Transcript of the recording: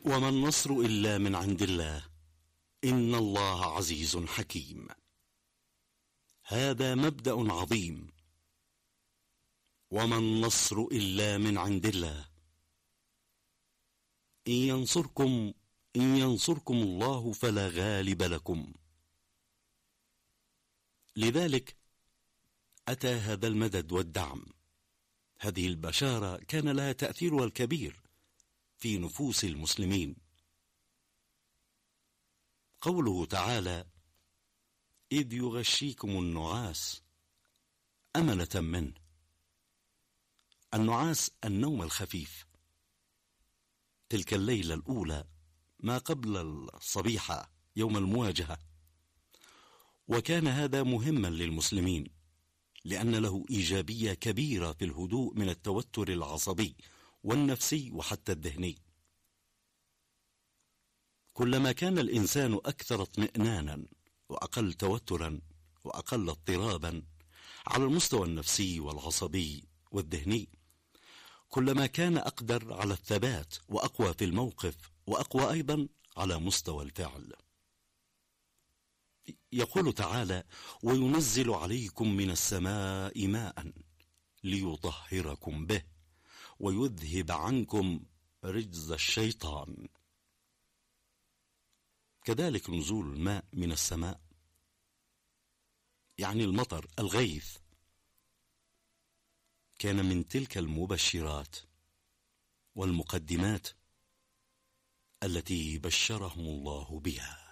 وما النصر إلا من عند الله إن الله عزيز حكيم. هذا مبدأ عظيم. وما النصر إلا من عند الله. إن ينصركم الله فلا غالب لكم. لذلك أتى هذا المدد والدعم. هذه البشارة كان لها تأثيرها الكبير في نفوس المسلمين. قوله تعالى: إذ يغشيكم النعاس أمنة منه. النعاس النوم الخفيف، تلك الليلة الأولى ما قبل الصبيحة يوم المواجهة. وكان هذا مهما للمسلمين لأن له إيجابية كبيرة في الهدوء من التوتر العصبي والنفسي وحتى الذهني. كلما كان الإنسان أكثر اطمئنانا وأقل توترا وأقل اضطرابا على المستوى النفسي والعصبي والذهني، كلما كان أقدر على الثبات وأقوى في الموقف وأقوى أيضا على مستوى الفعل. يقول تعالى: وينزل عليكم من السماء ماء ليطهركم به ويذهب عنكم رجز الشيطان. كذلك نزول الماء من السماء يعني المطر، الغيث، كان من تلك المبشرات والمقدمات التي بشرهم الله بها.